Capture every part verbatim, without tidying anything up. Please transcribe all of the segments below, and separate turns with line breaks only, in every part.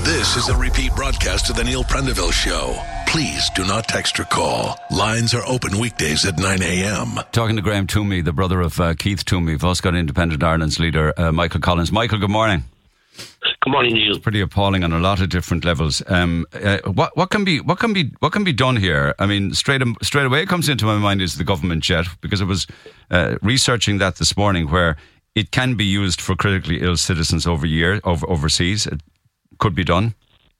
This is a repeat broadcast of the Neil Prendeville Show. Please do not text or call. Lines are open weekdays at nine a.m.
Talking to Graham Toomey, the brother of uh, Keith Toomey, of Oscar Independent Ireland's leader, uh, Michael Collins. Michael, good morning.
Good morning, Neil.
It's pretty appalling on a lot of different levels. Um, uh, what, what can be what can be what can be done here? I mean, straight straight away, it comes into my mind is the government jet, because I was uh, researching that this morning, where it can be used for critically ill citizens over year over overseas. It could be done.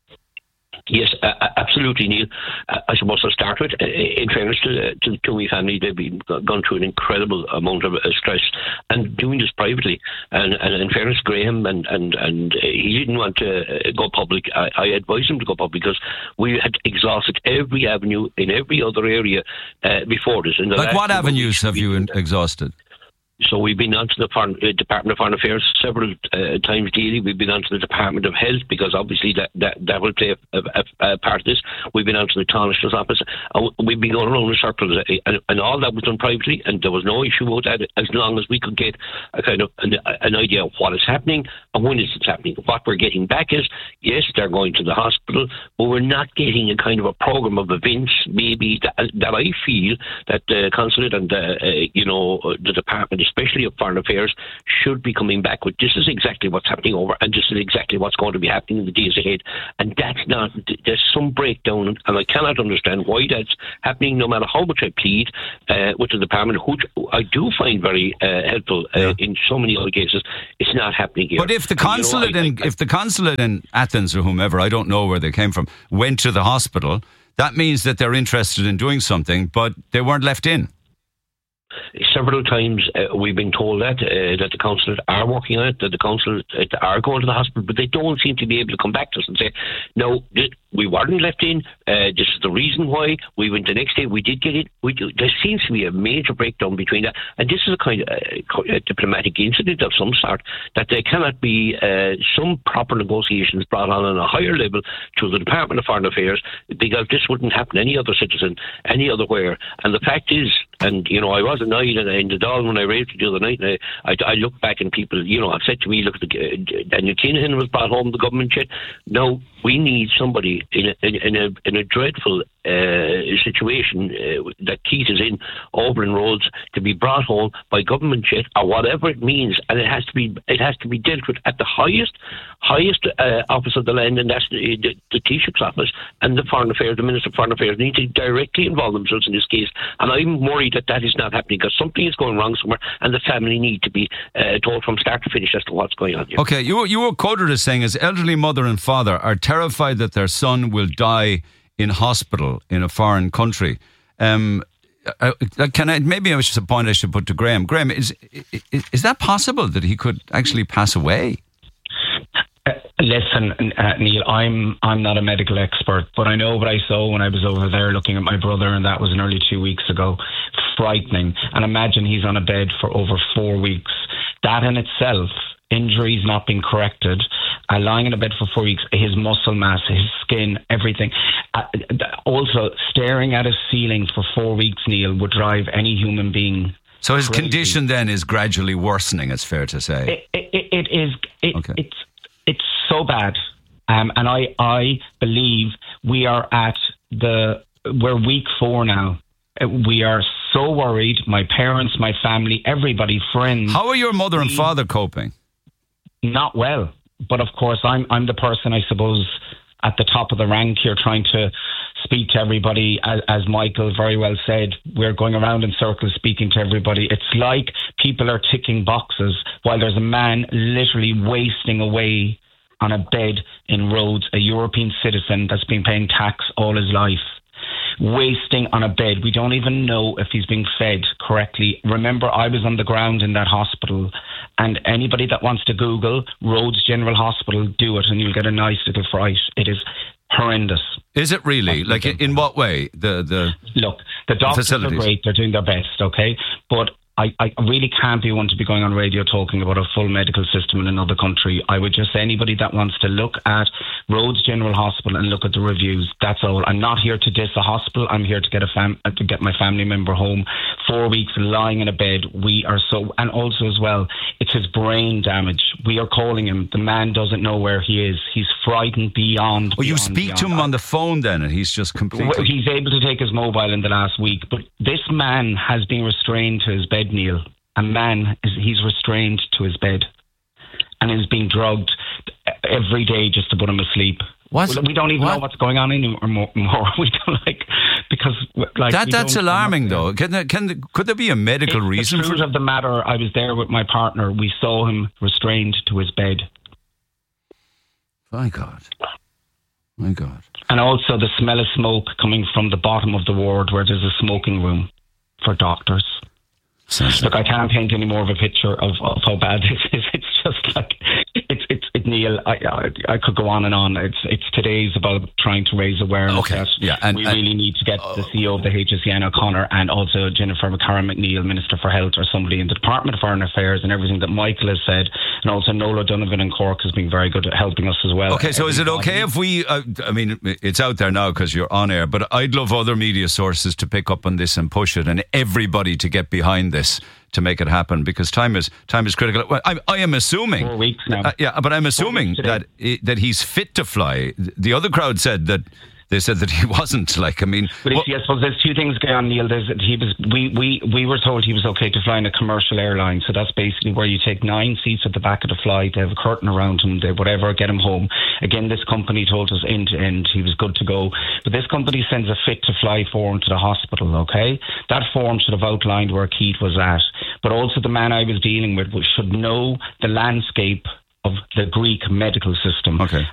Yes, uh, absolutely, Neil. Uh, I suppose I'll start with, uh, in fairness to, uh, to the Toomey family, they've been gone through an incredible amount of uh, stress, and doing this privately. And, and in fairness, Graham, and, and, and uh, he didn't want to uh, go public. I, I advised him to go public because we had exhausted every avenue in every other area uh, before this.
Like what avenues have you exhausted?
So we've been on to the Foreign, uh, Department of Foreign Affairs several uh, times daily. We've been on to the Department of Health, because obviously that, that, that will play a, a, a part of this. We've been on to the Taoiseach's office. And we've been going around in circles, uh, and, and all that was done privately, and there was no issue about that, as long as we could get a kind of an, an idea of what is happening and when is it happening. What we're getting back is, yes, they're going to the hospital, but we're not getting a kind of a program of events, maybe, that, that I feel that the consulate and the, uh, you know, the department, especially of Foreign Affairs, should be coming back with, this is exactly what's happening over, and this is exactly what's going to be happening in the days ahead. And that's not, there's some breakdown, and I cannot understand why that's happening, no matter how much I plead uh, with the department, which I do find very uh, helpful uh, yeah. in so many other cases. It's not happening here.
But if the consulate and, you know, I, I, in, if the consulate in Athens or whomever, I don't know where they came from, went to the hospital, that means that they're interested in doing something, but they weren't left in.
Several times uh, we've been told that uh, that the consulate are working on it, that the consulate uh, are going to the hospital, but they don't seem to be able to come back to us and say, no, this, we weren't left in, uh, this is the reason why. We went the next day, we did get it. We do. There seems to be a major breakdown between that, and this is a kind of uh, a diplomatic incident of some sort, that there cannot be uh, some proper negotiations brought on on a higher level to the Department of Foreign Affairs, because this wouldn't happen to any other citizen, any other where. And the fact is, and you know, I was annoyed in the Dáil when I raised it the other night, and I, I, I look back and people, you know, have said to me, look, at the, uh, Daniel Kinahan was brought home, the government jet. No, we need somebody in a, in, in a, in a dreadful uh, situation uh, that Keith is in over in Rhodes, to be brought home by government jet, or whatever it means, and it has to be it has to be dealt with at the highest highest uh, office of the land, and that's the, the, the Taoiseach's office, and the Foreign Affairs, the Minister of Foreign Affairs need to directly involve themselves in this case. And I'm worried that that is not happening, because something is going wrong somewhere, and the family need to be uh, told from start to finish as to what's going on here.
Okay, you you were quoted as saying, his elderly mother and father are terrified that their son will die in hospital in a foreign country. Um, uh, can I maybe I was just a point I should put to Graham. Graham, is, is is that possible that he could actually pass away?
Uh, listen, uh, Neil, I'm I'm not a medical expert, but I know what I saw when I was over there looking at my brother, and that was nearly two weeks ago. Frightening. And imagine he's on a bed for over four weeks. That in itself, injuries not being corrected, uh, lying in a bed for four weeks, his muscle mass, his skin, everything. Uh, also, staring at a ceiling for four weeks, Neil, would drive any human being.
So his
crazy.
Condition then is gradually worsening, it's fair to say.
It, it, it is. It,
okay.
It's it's so bad. Um, and I, I believe we are at the, we're week four now. We are so worried. My parents, my family, everybody, friends.
How are your mother and father coping?
Not well. But of course, I'm I'm the person, I suppose, at the top of the rank here, trying to speak to everybody. As, as Michael very well said, we're going around in circles speaking to everybody. It's like people are ticking boxes while there's a man literally wasting away on a bed in Rhodes, a European citizen that's been paying tax all his life. Wasting on a bed. We don't even know if he's being fed correctly. Remember, I was on the ground in that hospital, and anybody that wants to Google Rhodes General Hospital, do it, and you'll get a nice little fright. It is horrendous.
Is it really? Like, in what way? The the
Look, the doctors
facilities
are great. They're doing their best, okay? But I, I really can't be one to be going on radio talking about a full medical system in another country. I would just say anybody that wants to look at Rhodes General Hospital and look at the reviews, that's all. I'm not here to diss a hospital. I'm here to get a fam- to get my family member home four weeks lying in a bed. We are so, and also as well, it's his brain damage. We are calling him. The man doesn't know where he is. He's frightened beyond.
Well, you
beyond,
speak
beyond.
to him on the phone then, and he's just completely...
He's able to take his mobile in the last week, but this man has been restrained to his bed, Neil. A man, is he's restrained to his bed and is being drugged every day just to put him asleep.
What?
We don't even
what?
know what's going on anymore. We don't like because like
that.
we
That's
don't
alarming,
know.
though. Can there, can there, could there be a medical
It's
reason
the
for
truth
it?
of the matter? I was there with my partner. We saw him restrained to his bed.
My God, my God.
And also the smell of smoke coming from the bottom of the ward where there's a smoking room for doctors.
Sounds
Look, I can't paint any more of a picture of, of how bad this is. It's just like it's it's it, Neil. I, I I could go on and on. It's it's today's about trying to raise awareness.
Okay,
that
yeah, and-
we
and-
really need to get uh, the C E O of the H S E, Anna O'Connor, and also Jennifer McCarran McNeil, Minister for Health, or somebody in the Department of Foreign Affairs, and everything that Michael has said, and also Nola Donovan in Cork has been very good at helping us as well.
Okay, so is it
Everybody-
okay if we, uh, I mean, it's out there now because you're on air, but I'd love other media sources to pick up on this and push it, and everybody to get behind this to make it happen, because time is time is critical. Well, I, I am assuming...
Four weeks now.
Uh, yeah, but I'm assuming
weeks
that that he's fit to fly. The other crowd said that they said that he wasn't. Like, I mean...
But
well,
yes, well, there's two things going on, Neil. There's, he was, we, we, we were told he was okay to fly in a commercial airline. So that's basically where you take nine seats at the back of the flight. They have a curtain around him. They whatever, get him home. Again, this company told us end to end he was good to go. But this company sends a fit to fly form to the hospital, okay? That form should have outlined where Keith was at. But also the man I was dealing with should know the landscape of the Greek medical system.
Okay.